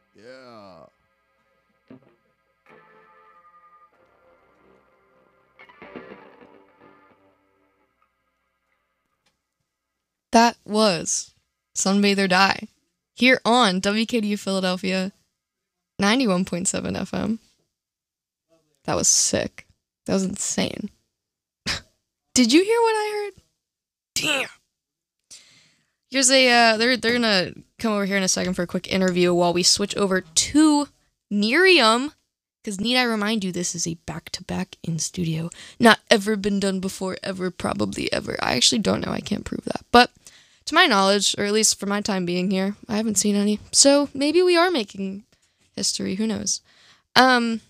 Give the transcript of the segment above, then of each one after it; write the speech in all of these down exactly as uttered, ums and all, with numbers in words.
Yeah. That was Sunbathe or Die here on W K D U Philadelphia ninety-one point seven F M. That was sick. That was insane. Did you hear what I heard? Damn. Here's a uh, they're they're gonna come over here in a second for a quick interview while we switch over to Miriam. Because need I remind you, this is a back-to-back in studio. Not ever been done before, ever, probably ever. I actually don't know. I can't prove that. But to my knowledge, or at least for my time being here, I haven't seen any. So maybe we are making history. Who knows? Um,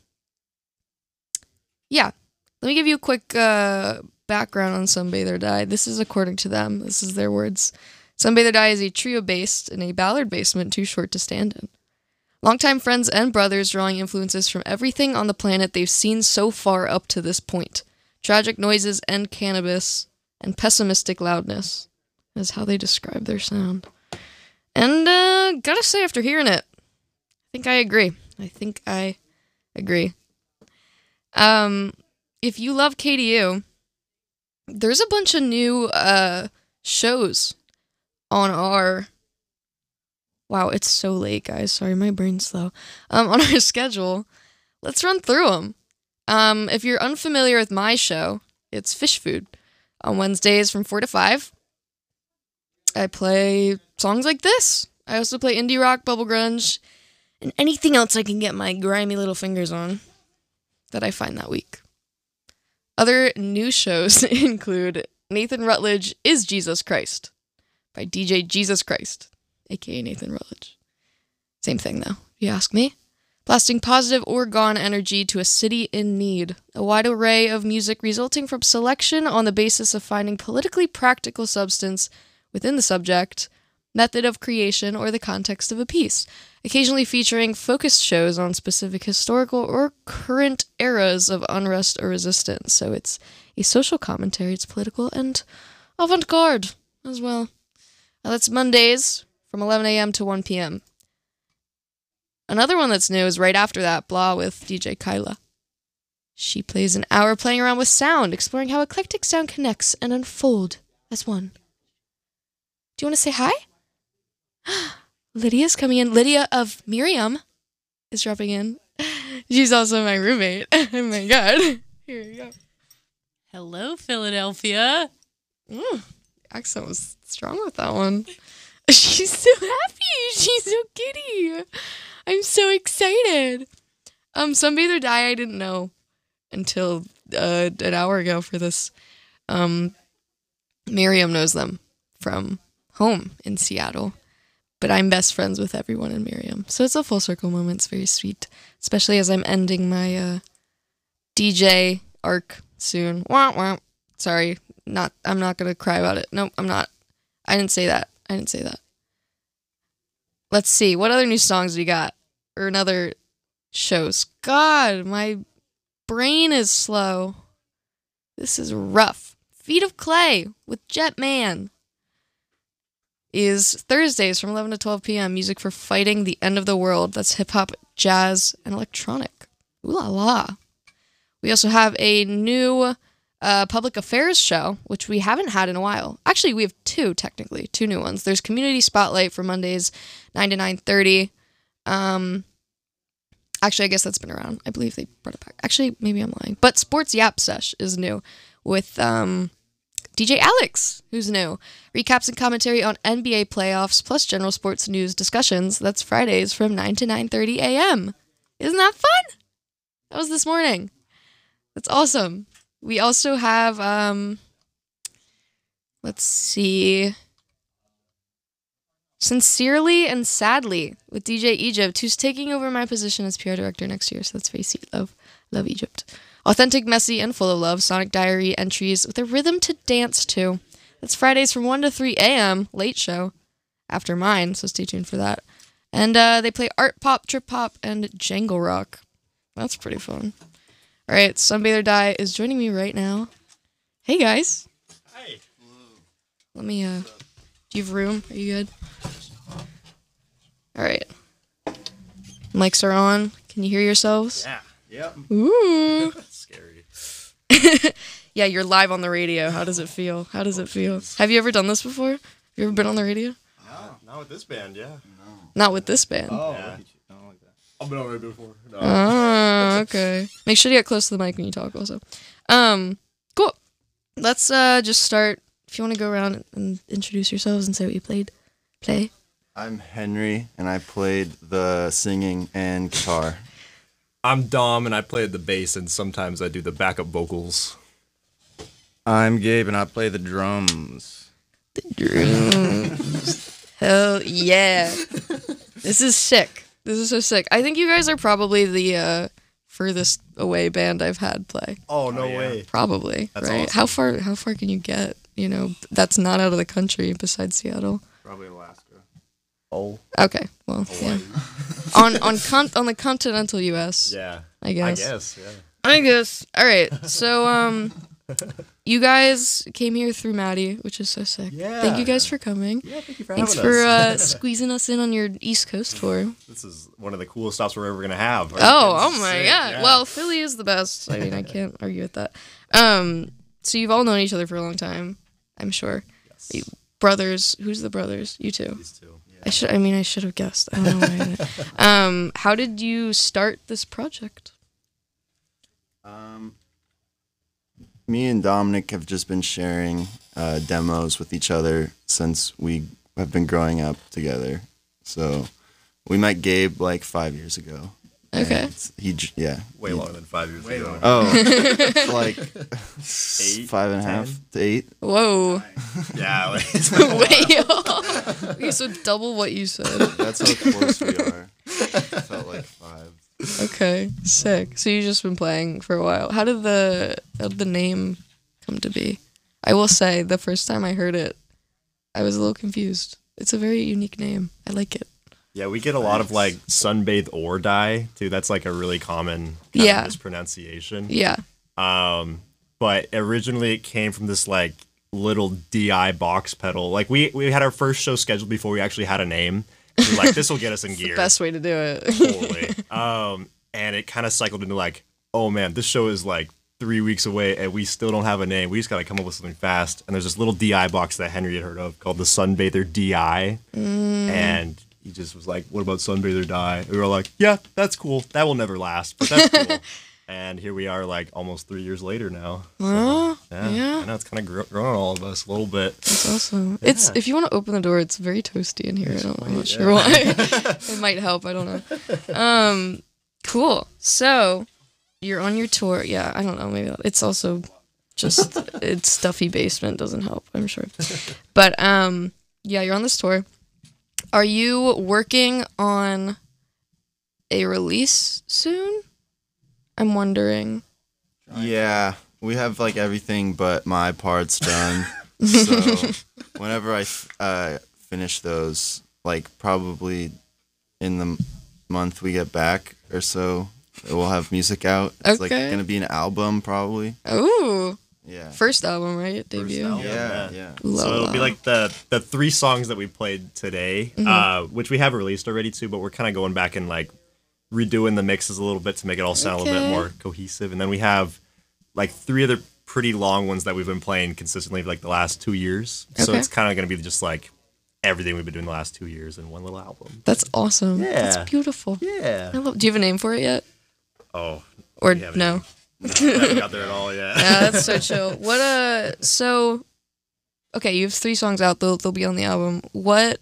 yeah. Let me give you a quick uh, background on Sunbathe or Die. This is according to them. This is their words. Sunbathe or Die is a trio based in a ballad basement too short to stand in. Longtime friends and brothers drawing influences from everything on the planet they've seen so far up to this point. Tragic noises and cannabis and pessimistic loudness is how they describe their sound. And uh, gotta say, after hearing it, I think I agree. I think I agree. Um, if you love K D U, there's a bunch of new uh, shows on our... Wow, it's so late, guys. Sorry, my brain's slow. Um, on our schedule, let's run through them. Um, if you're unfamiliar with my show, it's Fish Food. On Wednesdays from four to five, I play songs like this. I also play indie rock, bubble grunge, and anything else I can get my grimy little fingers on that I find that week. Other new shows include Nathan Rutledge is Jesus Christ by D J Jesus Christ, aka Nathan Rutledge. Same thing, though, if you ask me. Blasting positive Oregon energy to a city in need. A wide array of music resulting from selection on the basis of finding politically practical substance within the subject, method of creation, or the context of a piece. Occasionally featuring focused shows on specific historical or current eras of unrest or resistance. So it's a social commentary, it's political, and avant-garde as well. Now that's Mondays from eleven a.m. to one p.m. Another one that's new is right after that, Blah with D J Kyla. She plays an hour playing around with sound, exploring how eclectic sound connects and unfold as one. Do you want to say hi? Lydia's coming in. Lydia of Miriam is dropping in. She's also my roommate. Oh my god. Here you go. Hello, Philadelphia. Mm, accent was strong with that one. She's so happy. She's so giddy. I'm so excited. Um, Sunbathe or Die I didn't know until uh, an hour ago for this. Um, Miriam knows them from home in Seattle. But I'm best friends with everyone in Miriam. So it's a full circle moment. It's very sweet. Especially as I'm ending my uh, D J arc soon. Wah, wah. Sorry. Not. I'm not going to cry about it. Nope, I'm not. I didn't say that. I didn't say that. Let's see. What other new songs we got? Or another shows? God, my brain is slow. This is rough. Feet of Clay with Jetman is Thursdays from eleven to twelve p.m. Music for fighting the end of the world. That's hip-hop, jazz, and electronic. Ooh la la. We also have a new uh, public affairs show, which we haven't had in a while. Actually, we have two, technically. Two new ones. There's Community Spotlight for Mondays, nine to nine thirty. Um, actually, I guess that's been around. I believe they brought it back. Actually, maybe I'm lying. But Sports Yap Sesh is new with... Um, D J Alex, who's new. Recaps and commentary on N B A playoffs, plus general sports news discussions. That's Fridays from nine to nine thirty a.m. Isn't that fun? That was this morning. That's awesome. We also have, um, let's see, Sincerely and Sadly with D J Egypt, who's taking over my position as P R director next year. So that's very sweet. Love, love Egypt. Authentic, messy, and full of love. Sonic Diary entries with a rhythm to dance to. That's Fridays from one to three a.m. Late show after mine, so stay tuned for that. And uh, they play art pop, trip hop, and jangle rock. That's pretty fun. All right, Sunbathe or Die is joining me right now. Hey, guys. Hi. Let me, uh, do you have room? Are you good? All right. Mics are on. Can you hear yourselves? Yeah. Yep. Ooh. Scary. Yeah, you're live on the radio. How does it feel? How does it feel? Have you ever done this before? Have you ever been on the radio? No, not with this band, yeah. Not with this band. Oh, yeah. I don't like that. I've been on the radio before. No. Oh, okay. Make sure to get close to the mic when you talk also. Um, cool. Let's uh just start. If you want to go around and introduce yourselves and say what you played, play. I'm Henry, and I played the singing and guitar. I'm Dom, and I played the bass, and sometimes I do the backup vocals. I'm Gabe, and I play the drums. The drums. Hell yeah. This is sick. This is so sick. I think you guys are probably the uh, furthest away band I've had play. Oh, no Oh, yeah. way. Probably, That's right? awesome. How far? How far can you get? You know, that's not out of the country besides Seattle. Probably Alaska. Oh. Okay, well, yeah. on on con- on the continental U S. Yeah. I guess. I guess, yeah. I guess. All right. So, um, you guys came here through Maddie, which is so sick. Yeah. Thank you guys for coming. Yeah, thank you for Thanks having for uh, us. squeezing us in on your East Coast tour. This is one of the coolest stops we're ever going to have. Oh, oh my Sick, god. yeah. Well, Philly is the best. I mean, I can't argue with that. Um, so you've all known each other for a long time, I'm sure. Yes. You- brothers. Who's the brothers? You two. These two. I should. I mean, I should have guessed. I don't know why. I didn't. Um, how did you start this project? Um, me and Dominic have just been sharing uh, demos with each other since we have been growing up together. So we met Gabe like five years ago. Okay. And He, j- yeah. Way he- longer than five years ago. Oh, like Eight, five and a half ten? to eight. Whoa. Yeah. Like, it's been a while. Wait. Okay, so double what you said. That's how close we are. It felt like five. Okay, sick. So you've just been playing for a while. How did the how did the name come to be? I will say, the first time I heard it, I was a little confused. It's a very unique name. I like it. Yeah, we get a lot of like sunbathe or die too. That's like a really common kind Yeah. of mispronunciation. Yeah. Um, but originally it came from this like little D I box pedal. Like we we had our first show scheduled before we actually had a name. We were like, this will get us in gear. Best way to do it. Totally. Um, and it kind of cycled into like, oh man, this show is like three weeks away and we still don't have a name. We just gotta come up with something fast. And there's this little D I box that Henry had heard of called the Sunbather D I, Mm. and he just was like, what about Sunbather Die? We were like, yeah, that's cool. That will never last, but that's cool. And here we are, like almost three years later now. So, Oh, yeah, yeah. I know it's kind of gr- grown on all of us a little bit. That's awesome. It's Yeah. if you want to open the door, it's very toasty in here. I don't, I'm not Yeah. sure why. It might help. I don't know. Um, cool. So you're on your tour. Yeah, I don't know. Maybe it's also just it's stuffy basement doesn't help. I'm sure. But um, yeah, you're on this tour. Are you working on a release soon? I'm wondering. Yeah, we have like everything but my parts done. So whenever I f- uh, finish those, like probably in the m- month we get back or so, we'll have music out. It's like Okay. gonna be an album probably. Ooh, Yeah. first album, right? Debut. album. Yeah, yeah. Love So it'll be that. like the the three songs that we played today, Mm-hmm. uh, which we have released already too, but we're kind of going back and like redoing the mixes a little bit to make it all sound a little bit Okay. more cohesive. And then we have like three other pretty long ones that we've been playing consistently for like the last two years. So Okay. it's kind of going to be just like everything we've been doing the last two years in one little album. That's awesome. Yeah. That's beautiful. Yeah. I love, do you have a name for it yet? Oh. Or we haven't no? even- no, haven't got there at all yet. Yeah, that's so chill. What uh so okay, you have three songs out, they'll they'll be on the album. What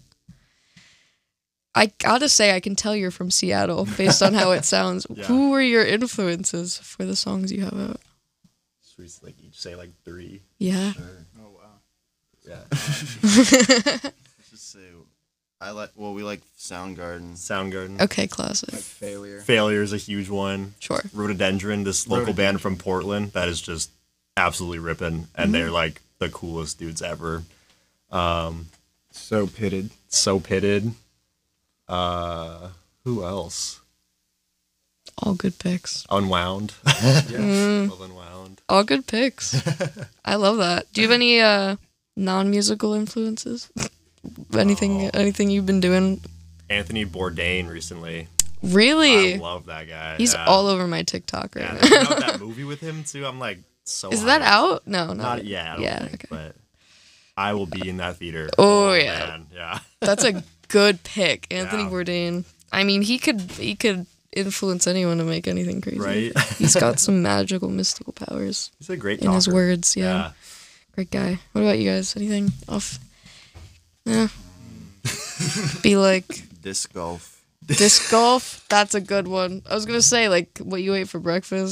I gotta say I can tell you're from Seattle based on how it sounds. Yeah. Who were your influences for the songs you have out? Should we like each say like three? Yeah. Oh wow. Yeah. Let's just say I like. Well, we like Soundgarden. Soundgarden. Okay, classic. Failure. Failure is a huge one. Sure. Rhododendron, this local band from Portland that is just absolutely ripping, and they're like the coolest dudes ever. Um, So pitted. so pitted. Uh, who else? All good picks. Unwound. Mm, Love Unwound. all good picks. I love that. Do you have any uh non-musical influences? anything Oh. anything you've been doing? Anthony Bourdain recently. Really? I love that guy. He's yeah. all over my TikTok right Yeah, now. they came out that movie with him too. I'm like so. Is that hyped. out? No, not, Not yet. I don't yeah, think, okay. but I will be in that theater. Oh, yeah. man. yeah. That's a good pick, Anthony Yeah. Bourdain. I mean, he could he could influence anyone to make anything crazy. Right? He's got some magical, mystical powers He's a great in talker. his words. Yeah. Yeah. Great guy. What about you guys? Anything off? Yeah. Be like Disc golf. disc golf. That's a good one. I was gonna say like what you ate for breakfast.